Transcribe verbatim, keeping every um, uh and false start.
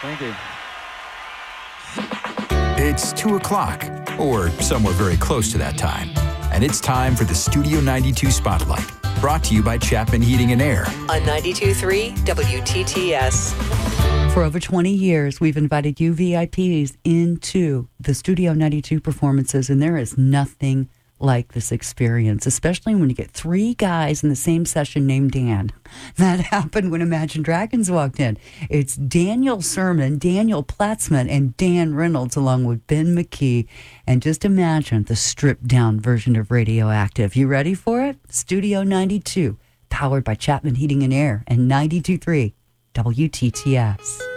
Thank you. It's two o'clock, or somewhere very close to that time. And it's time for the Studio ninety-two Spotlight, brought to you by Chapman Heating and Air. On ninety-two point three W T T S. For over twenty years, we've invited you V I Ps into the Studio ninety-two performances, and there is nothing like this experience, especially when you get three guys in the same session named Dan. That happened when Imagine Dragons walked in. It's Daniel Sermon, Daniel Platzman, and Dan Reynolds, along with Ben McKee. And just imagine the stripped-down version of Radioactive. You ready for it? Studio ninety-two, powered by Chapman Heating and Air, and ninety-two point three W T T S.